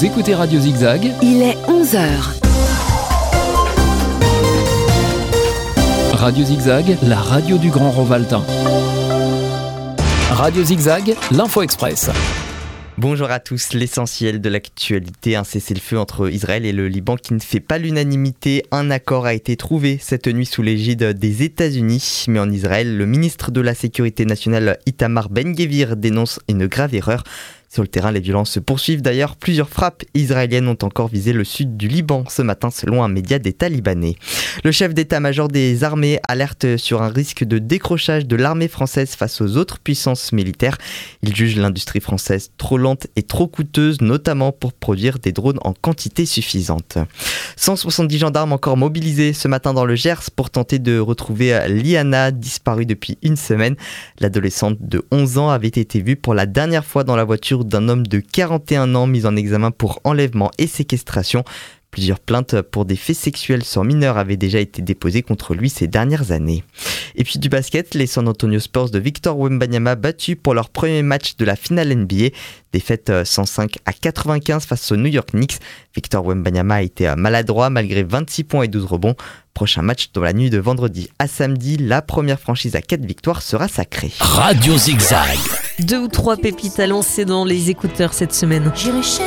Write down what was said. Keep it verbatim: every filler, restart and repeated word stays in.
Vous écoutez Radio Zigzag. Il est onze heures. Radio Zigzag, la radio du Grand Rovaltin. Radio Zigzag, l'Info Express. Bonjour à tous, l'essentiel de l'actualité, un cessez-le-feu entre Israël et le Liban qui ne fait pas l'unanimité. Un accord a été trouvé cette nuit sous l'égide des États-Unis. Mais en Israël, le ministre de la Sécurité nationale Itamar Ben-Gvir dénonce une grave erreur. Sur le terrain, les violences se poursuivent. D'ailleurs, plusieurs frappes israéliennes ont encore visé le sud du Liban ce matin, selon un média des Talibans. Le chef d'état-major des armées alerte sur un risque de décrochage de l'armée française face aux autres puissances militaires. Il juge l'industrie française trop lente et trop coûteuse, notamment pour produire des drones en quantité suffisante. cent soixante-dix gendarmes encore mobilisés ce matin dans le Gers pour tenter de retrouver Liana, disparue depuis une semaine. L'adolescente de onze ans avait été vue pour la dernière fois dans la voiture d'un homme de quarante et un ans mis en examen pour enlèvement et séquestration. Plusieurs plaintes pour des faits sexuels sur mineurs avaient déjà été déposées contre lui ces dernières années. Et puis du basket, les San Antonio Spurs de Victor Wembanyama battus pour leur premier match de la finale N B A. Défaite cent cinq à quatre-vingt-quinze face aux New York Knicks. Victor Wembanyama a été maladroit malgré vingt-six points et douze rebonds. Prochain match dans la nuit de vendredi à samedi. La première franchise à quatre victoires sera sacrée. Radio Zigzag. Deux ou trois pépites à lancer dans les écouteurs cette semaine.